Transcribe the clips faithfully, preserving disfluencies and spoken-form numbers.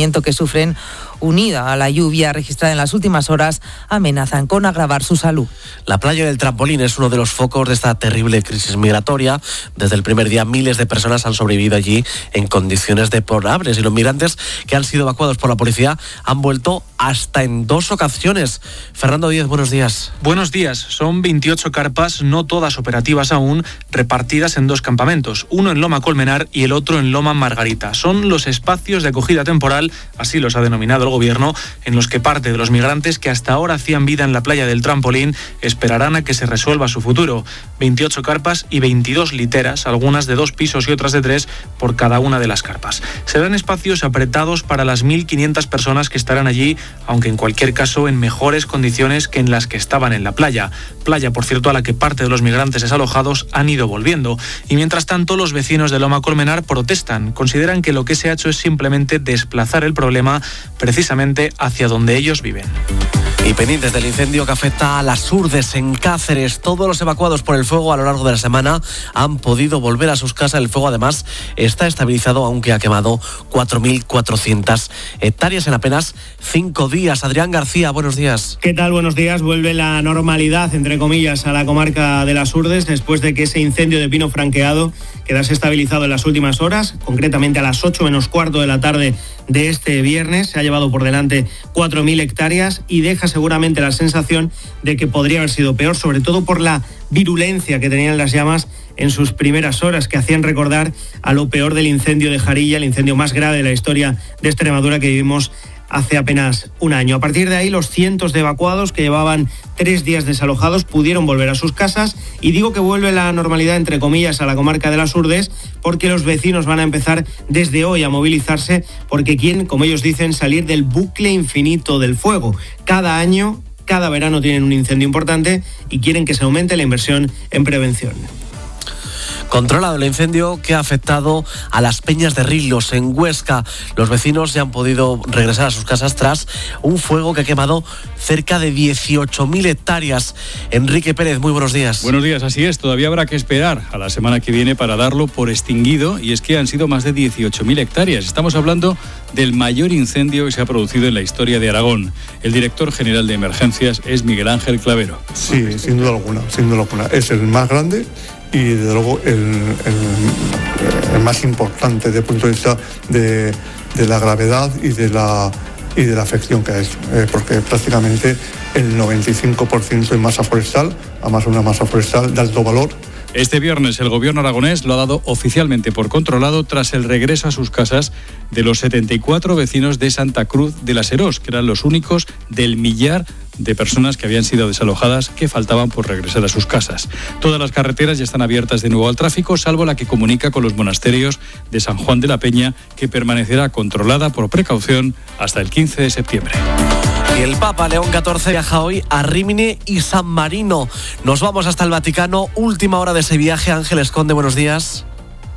viento que sufren, unida a la lluvia registrada en las últimas horas, amenazan con agravar su salud. La playa del Trampolín es uno de los focos de esta terrible crisis migratoria. Desde el primer día, miles de personas han sobrevivido allí en condiciones deplorables y los migrantes que han sido evacuados por la policía han vuelto hasta en dos ocasiones. Fernando Díez, buenos días. Buenos días. Son veintiocho carpas, no todas operativas aún, repartidas en dos campamentos, uno en Loma Colmenar y el otro en Loma Margarita. Son los espacios de acogida temporal, así los ha denominado el gobierno, en los que parte de los migrantes que hasta ahora hacían vida en la playa del Trampolín esperarán a que se resuelva su futuro. veintiocho carpas y veintidós literas, algunas de dos pisos y otras de tres, por cada una de las carpas. Serán espacios apretados para las mil quinientas personas que estarán allí, aunque en cualquier caso en mejores condiciones que en las que estaban en la playa. Playa, por cierto, a la que parte de los migrantes desalojados han ido volviendo. Y mientras tanto, los vecinos de Loma Colmenar protestan. Consideran que lo que se ha hecho es simplemente desplazar el problema precisamente hacia donde ellos viven. Y pendientes del incendio que afecta a las Urdes en Cáceres. Todos los evacuados por el fuego a lo largo de la semana han podido volver a sus casas. El fuego además está estabilizado, aunque ha quemado cuatro mil cuatrocientas hectáreas en apenas cinco días. Adrián García, buenos días. ¿Qué tal? Buenos días. Vuelve la normalidad, entre comillas, a la comarca de las Urdes después de que ese incendio de pino franqueado quedase estabilizado en las últimas horas, concretamente a las ocho menos cuarto de la tarde de este viernes. Se ha llevado por delante cuatro mil hectáreas y deja seguramente la sensación de que podría haber sido peor, sobre todo por la virulencia que tenían las llamas en sus primeras horas, que hacían recordar a lo peor del incendio de Jarilla, el incendio más grave de la historia de Extremadura que vivimos hace apenas un año. A partir de ahí, los cientos de evacuados que llevaban tres días desalojados pudieron volver a sus casas, y digo que vuelve la normalidad, entre comillas, a la comarca de las Urdes, porque los vecinos van a empezar desde hoy a movilizarse, porque quieren, como ellos dicen, salir del bucle infinito del fuego. Cada año, cada verano tienen un incendio importante y quieren que se aumente la inversión en prevención. Controlado el incendio que ha afectado a las Peñas de Rilos en Huesca. Los vecinos ya han podido regresar a sus casas tras un fuego que ha quemado cerca de dieciocho mil hectáreas. Enrique Pérez, muy buenos días. Buenos días, así es. Todavía habrá que esperar a la semana que viene para darlo por extinguido, y es que han sido más de dieciocho mil hectáreas. Estamos hablando del mayor incendio que se ha producido en la historia de Aragón. El director general de emergencias es Miguel Ángel Clavero. Sí, sin duda alguna, sin duda alguna. Es el más grande y desde luego el, el, el más importante desde el punto de vista de, de la gravedad y de la, y de la afección que ha hecho, eh, porque prácticamente el noventa y cinco por ciento es masa forestal, además una masa forestal de alto valor. Este viernes el gobierno aragonés lo ha dado oficialmente por controlado tras el regreso a sus casas de los setenta y cuatro vecinos de Santa Cruz de la Serós, que eran los únicos del millar de personas que habían sido desalojadas que faltaban por regresar a sus casas. Todas las carreteras ya están abiertas de nuevo al tráfico, salvo la que comunica con los monasterios de San Juan de la Peña, que permanecerá controlada por precaución hasta el quince de septiembre. Y el Papa León catorce viaja hoy a Rímini y San Marino. Nos vamos hasta el Vaticano. Última hora de ese viaje. Ángeles Conde, buenos días.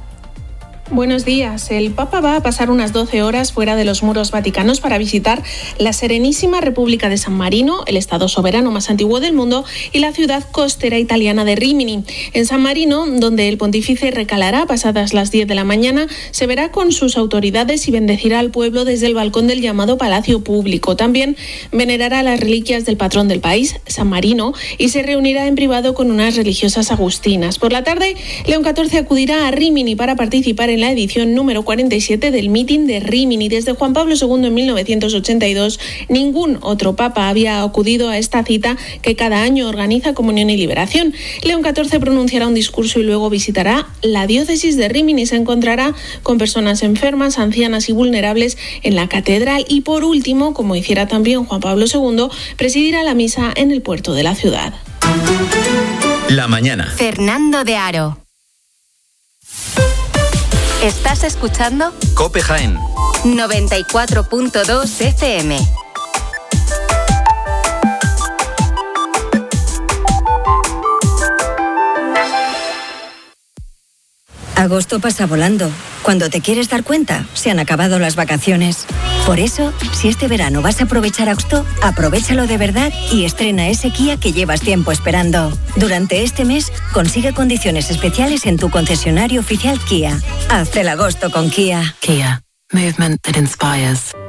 Buenos días. El Papa va a pasar unas doce horas fuera de los muros vaticanos para visitar la Serenísima República de San Marino, el estado soberano más antiguo del mundo, y la ciudad costera italiana de Rímini. En San Marino, donde el pontífice recalará pasadas las diez de la mañana, se verá con sus autoridades y bendecirá al pueblo desde el balcón del llamado Palacio Público. También venerará las reliquias del patrón del país, San Marino, y se reunirá en privado con unas religiosas agustinas. Por la tarde, León catorce acudirá a Rímini para participar en la edición número cuarenta y siete del Meeting de Rímini. Desde Juan Pablo segundo en mil novecientos ochenta y dos, ningún otro papa había acudido a esta cita que cada año organiza Comunión y Liberación. León catorce pronunciará un discurso y luego visitará la diócesis de Rímini. Se encontrará con personas enfermas, ancianas y vulnerables en la catedral y, por último, como hiciera también Juan Pablo segundo, presidirá la misa en el puerto de la ciudad. La mañana. Fernando de Aro. ¿Estás escuchando? COPE Jaén noventa y cuatro punto dos F M. Agosto pasa volando. Cuando te quieres dar cuenta, se han acabado las vacaciones. Por eso, si este verano vas a aprovechar Agosto, aprovéchalo de verdad y estrena ese Kia que llevas tiempo esperando. Durante este mes, consigue condiciones especiales en tu concesionario oficial Kia. Haz el agosto con Kia. Kia. Movement that inspires.